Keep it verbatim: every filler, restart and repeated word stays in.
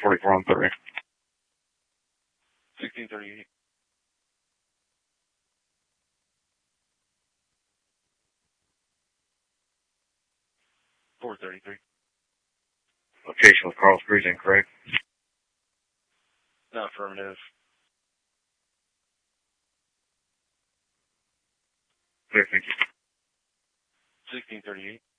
forty-four on thirty. sixteen thirty-eight. four thirty-three. Location with Carl's Cruising, correct? No, affirmative. Clear, thank you. sixteen thirty-eight.